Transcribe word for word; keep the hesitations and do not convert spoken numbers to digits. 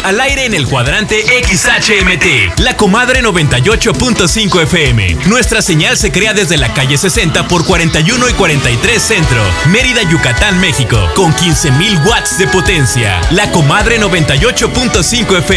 Al aire en el cuadrante X H M T, La Comadre noventa y ocho punto cinco F M. Nuestra señal se crea desde la calle sesenta por cuarenta y uno y cuarenta y tres Centro, Mérida, Yucatán, México, con quince mil watts de potencia. La Comadre noventa y ocho punto cinco F M.